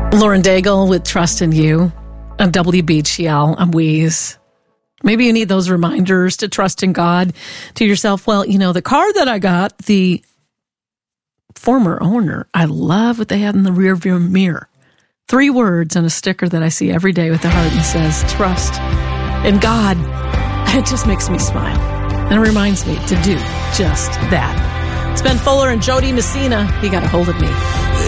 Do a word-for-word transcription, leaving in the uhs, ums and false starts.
Lauren Daigle with Trust in You on W B G L. I'm Wheeze. Maybe you need those reminders to trust in God to yourself. Well, you know, the car that I got, the former owner, I love what they had in the rear view mirror. Three words and a sticker that I see every day with the heart and says, trust in God. It just makes me smile. And it reminds me to do just that. It's Ben Fuller and Jody Messina. He got a hold of me.